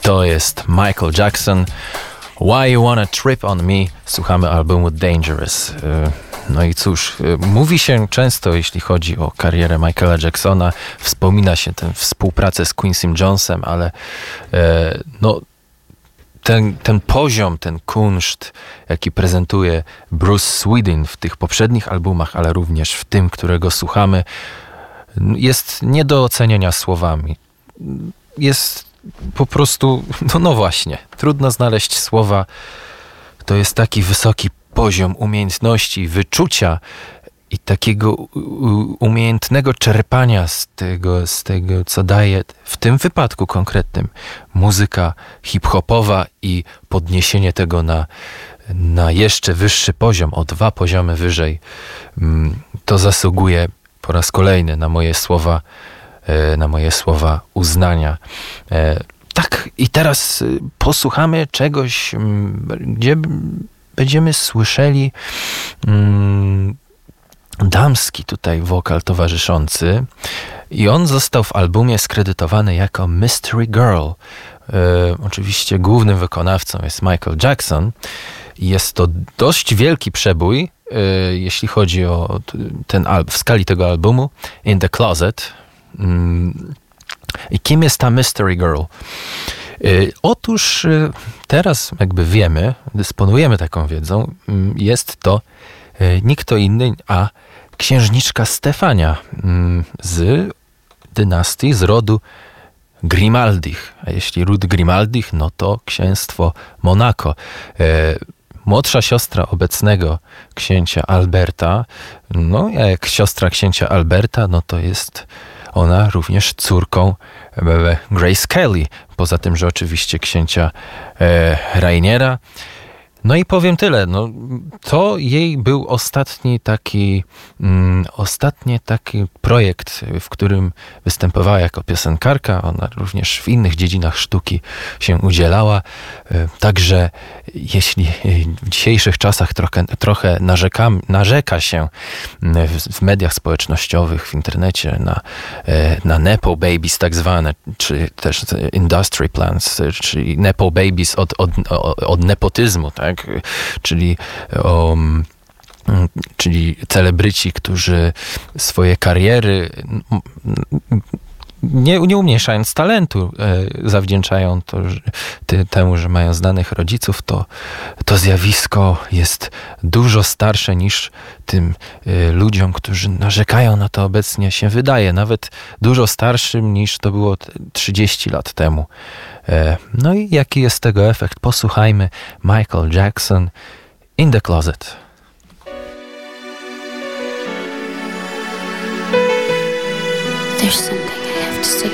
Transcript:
To jest Michael Jackson. Why You Wanna Trip On Me? Słuchamy albumu Dangerous. No i cóż, mówi się często, jeśli chodzi o karierę Michaela Jacksona, wspomina się tę współpracę z Quincy Jonesem, ale ten poziom, ten kunszt, jaki prezentuje Bruce Swedin w tych poprzednich albumach, ale również w tym, którego słuchamy, jest nie do ocenienia słowami. Jest po prostu, no właśnie, trudno znaleźć słowa. To jest taki wysoki poziom umiejętności, wyczucia i takiego umiejętnego czerpania z tego, co daje w tym wypadku konkretnym muzyka hip-hopowa i podniesienie tego na jeszcze wyższy poziom, o 2 poziomy wyżej. To zasługuje po raz kolejny na moje słowa uznania. Tak, i teraz posłuchamy czegoś, gdzie będziemy słyszeli damski tutaj wokal towarzyszący i on został w albumie skredytowany jako Mystery Girl. Oczywiście głównym wykonawcą jest Michael Jackson i jest to dość wielki przebój, jeśli chodzi o w skali tego albumu, In the Closet. I kim jest ta Mystery Girl? Otóż teraz jakby wiemy, dysponujemy taką wiedzą, jest to nikt to inny, a księżniczka Stefania z dynastii, z rodu Grimaldich. A jeśli ród Grimaldich, no to księstwo Monako. Młodsza siostra obecnego księcia Alberta, no jak siostra księcia Alberta, no to jest ona również córką Grace Kelly. Poza tym, że oczywiście księcia Rainiera. No i powiem tyle, to jej był ostatni taki projekt, w którym występowała jako piosenkarka. Ona również w innych dziedzinach sztuki się udzielała. Także jeśli w dzisiejszych czasach trochę narzeka się w mediach społecznościowych, w internecie na nepo babies tak zwane, czy też industry plants, czyli nepo babies od nepotyzmu, tak? Czyli celebryci, którzy swoje kariery, nie umniejszając talentu, zawdzięczają temu, że mają znanych rodziców, to zjawisko jest dużo starsze niż tym ludziom, którzy narzekają na to obecnie się wydaje, nawet dużo starszym niż to było 30 lat temu. No i jaki jest tego efekt? Posłuchajmy. Michael Jackson, In the Closet. There's something I have to say.